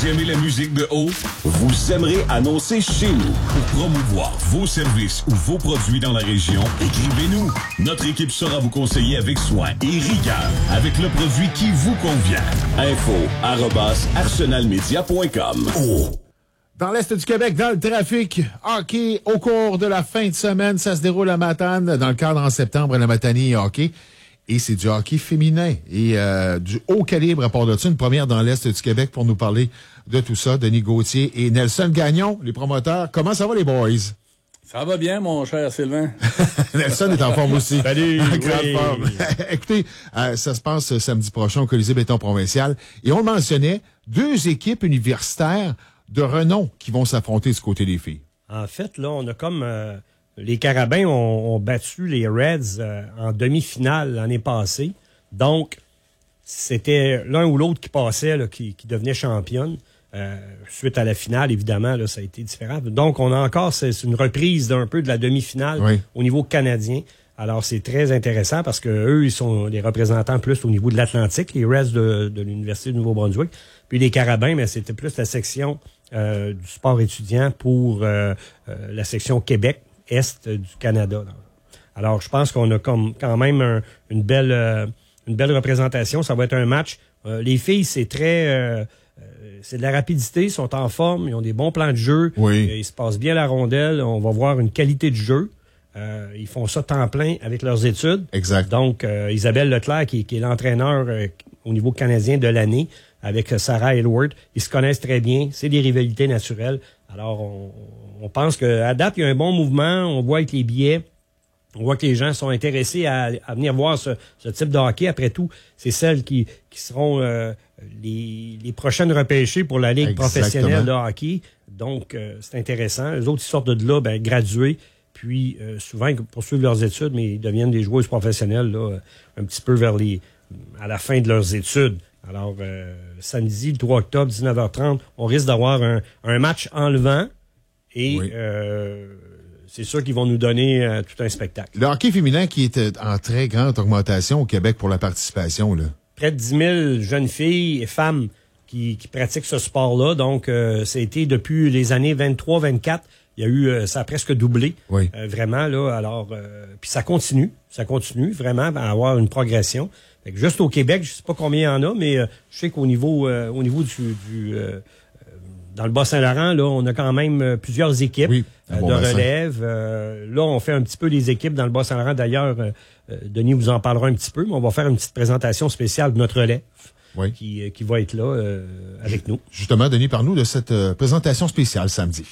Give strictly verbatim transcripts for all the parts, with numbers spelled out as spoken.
Vous aimez la musique de haut? Vous aimerez annoncer chez nous. Pour promouvoir vos services ou vos produits dans la région, écrivez-nous. Notre équipe saura vous conseiller avec soin et rigueur avec le produit qui vous convient. Info arobase arsenalmedia point com. Oh. Dans l'Est du Québec, dans le trafic, hockey au cours de la fin de semaine, ça se déroule à Matane, dans le cadre en septembre, à la Matanie hockey. Et c'est du hockey féminin et euh, du haut calibre à part de ça. Une première dans l'Est du Québec pour nous parler de tout ça. Denis Gauthier et Nelson Gagnon, les promoteurs. Comment ça va les boys? Ça va bien, mon cher Sylvain. Nelson est en forme aussi. Salut! Grande oui. forme. Écoutez, euh, ça se passe samedi prochain au Colisée Béton Provincial. Et on le mentionnait, deux équipes universitaires de renom qui vont s'affronter du côté des filles. En fait, là, on a comme... Euh, les Carabins ont, ont battu les Reds euh, en demi-finale l'année passée. Donc, c'était l'un ou l'autre qui passait, là, qui, qui devenait championne. Euh, suite à la finale, évidemment, là, ça a été différent. Donc, on a encore c'est, c'est une reprise d'un peu de la demi-finale oui. au niveau canadien. Alors, c'est très intéressant parce que eux, ils sont les représentants plus au niveau de l'Atlantique, les Reds de, de l'Université du Nouveau-Brunswick. Puis les Carabins, mais c'était plus la section euh, du sport étudiant pour euh, euh, la section Québec, Est du Canada. Là. Alors, je pense qu'on a comme quand même un, une belle euh, une belle représentation. Ça va être un match. Euh, les filles, c'est très... Euh, euh, c'est de la rapidité, ils sont en forme, ils ont des bons plans de jeu. Oui. Euh, ils se passent bien la rondelle. On va voir une qualité de jeu. Euh, ils font ça temps plein avec leurs études. Exact. Donc, euh, Isabelle Leclerc, qui, qui est l'entraîneur euh, au niveau canadien de l'année, avec Sarah Elward, ils se connaissent très bien. C'est des rivalités naturelles. Alors, on, on pense qu'à date, il y a un bon mouvement. On voit avec les billets, on voit que les gens sont intéressés à, à venir voir ce, ce type de hockey. Après tout, c'est celles qui, qui seront euh, les, les prochaines repêchées pour la Ligue Exactement. professionnelle de hockey. Donc, euh, c'est intéressant. Les autres, ils sortent de là, ben, gradués. Puis, euh, souvent, ils poursuivent leurs études, mais ils deviennent des joueuses professionnelles là, un petit peu vers les à la fin de leurs études. Alors, euh, samedi, le trois octobre, dix-neuf heures trente, on risque d'avoir un, un match enlevant et oui. euh, c'est sûr qu'ils vont nous donner euh, tout un spectacle. Le hockey féminin qui est en très grande augmentation au Québec pour la participation, là. Près de dix mille jeunes filles et femmes qui, qui pratiquent ce sport-là. Donc, euh, ça a été depuis les années vingt-trois vingt-quatre. Il y a eu, euh, ça a presque doublé, oui. euh, vraiment, là. Alors, euh, puis ça continue, ça continue vraiment à avoir une progression. Fait que juste au Québec, je sais pas combien il y en a, mais euh, je sais qu'au niveau euh, au niveau du, du euh, dans le Bas-Saint-Laurent, là, on a quand même euh, plusieurs équipes oui, euh, bon de bassin. relève. Euh, là, on fait un petit peu les équipes dans le Bas-Saint-Laurent. D'ailleurs, euh, euh, Denis vous en parlera un petit peu, mais on va faire une petite présentation spéciale de notre relève oui. qui, euh, qui va être là euh, avec nous. Justement, Denis, parle-nous de cette euh, présentation spéciale samedi.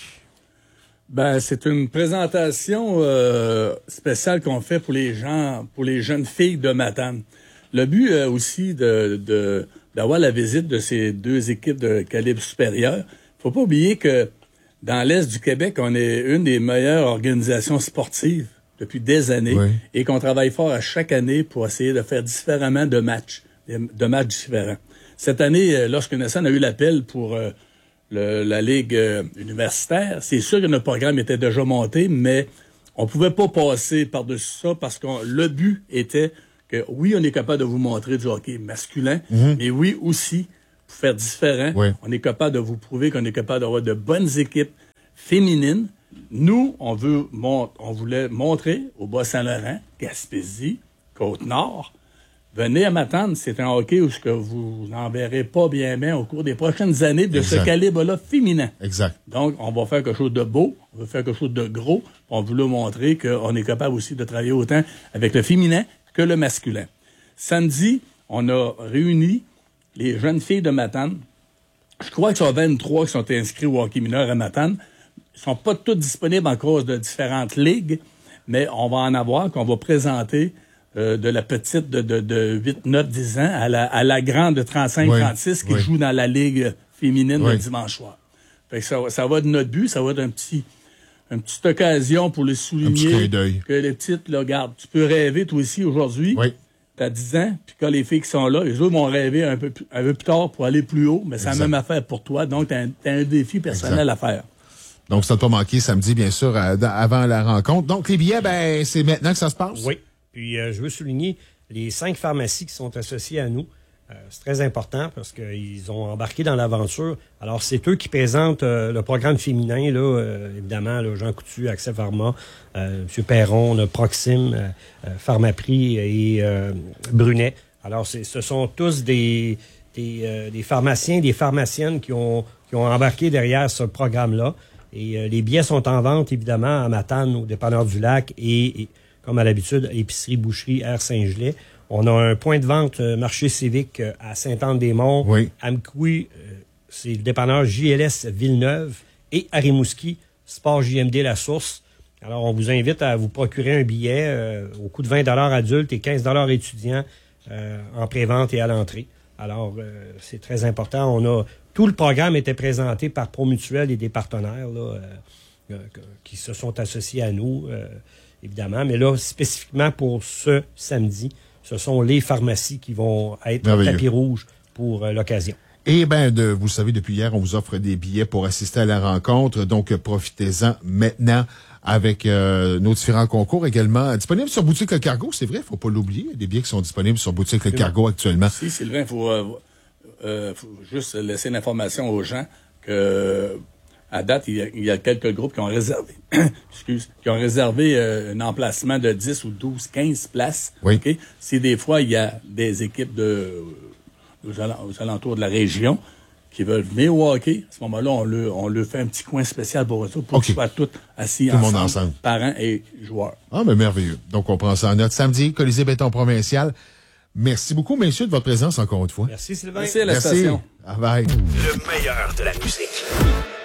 Ben, c'est une présentation euh, spéciale qu'on fait pour les gens, pour les jeunes filles de Matane. Le but euh, aussi de, de d'avoir la visite de ces deux équipes de calibre supérieur. Faut pas oublier que dans l'Est du Québec, on est une des meilleures organisations sportives depuis des années oui. et qu'on travaille fort à chaque année pour essayer de faire différemment de matchs, de matchs différents. Cette année, lorsque Nelson a eu l'appel pour euh, le, la Ligue euh, universitaire, c'est sûr que notre programme était déjà monté, mais on pouvait pas passer par-dessus ça parce que le but était que oui, on est capable de vous montrer du hockey masculin, mm-hmm. mais oui aussi, pour faire différent, oui. on est capable de vous prouver qu'on est capable d'avoir de bonnes équipes féminines. Nous, on veut, on voulait montrer au Bas-Saint-Laurent, Gaspésie, Côte-Nord, venez à Matane, c'est un hockey où ce que vous n'en verrez pas bien bien au cours des prochaines années de exact. Ce calibre-là féminin. Exact. Donc, on va faire quelque chose de beau, on va faire quelque chose de gros, on veut montrer qu'on est capable aussi de travailler autant avec le féminin que le masculin. Samedi, on a réuni les jeunes filles de Matane. Je crois qu'ils sont vingt-trois qui sont inscrits au hockey mineur à Matane. Ils sont pas toutes disponibles en cause de différentes ligues, mais on va en avoir qu'on va présenter euh, de la petite de, de, de huit, neuf, dix ans à la, à la grande de trente-cinq, oui, trente-six qui oui. joue dans la ligue féminine oui. le dimanche soir. Fait que ça, ça va être notre but, ça va être un petit... une petite occasion pour les souligner que les petites, là, regarde, tu peux rêver toi aussi aujourd'hui. Oui. T'as dix ans, puis quand les filles qui sont là, les autres vont rêver un peu, un peu plus tard pour aller plus haut, mais c'est exact. La même affaire pour toi. Donc, t'as un, t'as un défi personnel exact. À faire. Donc, ça ne pas manquer samedi, bien sûr, à, avant la rencontre. Donc, les billets, ben, c'est maintenant que ça se passe? Oui. Puis, euh, je veux souligner les cinq pharmacies qui sont associées à nous. Euh, c'est très important parce qu'ils ont embarqué dans l'aventure. Alors, c'est eux qui présentent euh, le programme féminin, là, euh, évidemment, là, Jean Coutu, Accès Pharma, euh, M. Perron, là, Proxime, euh, euh, Pharmaprix et euh, Brunet. Alors, c'est, ce sont tous des, des, euh, des pharmaciens, des pharmaciennes qui ont, qui ont embarqué derrière ce programme-là. Et euh, les billets sont en vente, évidemment, à Matane, au dépanneur du Lac et, et comme à l'habitude, épicerie, boucherie, Air Saint-Gelais. On a un point de vente euh, marché civique euh, à Sainte-Anne-des-Monts, oui. à Amqui, euh, c'est le dépanneur J L S Villeneuve et à Rimouski, Sport J M D La Source. Alors, on vous invite à vous procurer un billet euh, au coût de vingt dollars adultes et quinze dollars étudiants euh, en pré-vente et à l'entrée. Alors, euh, c'est très important. On a tout le programme était présenté par Promutuel et des partenaires là, euh, euh, qui se sont associés à nous, euh, évidemment. Mais là, spécifiquement pour ce samedi, ce sont les pharmacies qui vont être au tapis rouge pour euh, l'occasion. Et bien, de, vous le savez, depuis hier, on vous offre des billets pour assister à la rencontre. Donc, profitez-en maintenant avec euh, nos différents concours également. Disponibles sur Boutique Le Cargo, c'est vrai, il ne faut pas l'oublier. Il y a des billets qui sont disponibles sur Boutique Le Cargo actuellement. Si, Sylvain, il faut, euh, euh, faut juste laisser l'information aux gens que à date, il y a, il y a quelques groupes qui ont réservé, excuse, qui ont réservé euh, un emplacement de dix ou douze, quinze places. Oui. Okay? Si des fois, il y a des équipes de, aux, aux alentours de la région qui veulent venir au hockey, à ce moment-là, on leur, on leur fait un petit coin spécial pour eux pour okay. qu'ils soient tous assis Tout ensemble, le monde ensemble, parents et joueurs. Ah, mais merveilleux. Donc, on prend ça en note. Samedi, Colisée Béton Provincial. Merci beaucoup, messieurs, de votre présence encore une fois. Merci, Sylvain. Merci à la Merci. station. Bye bye. Le meilleur de la musique.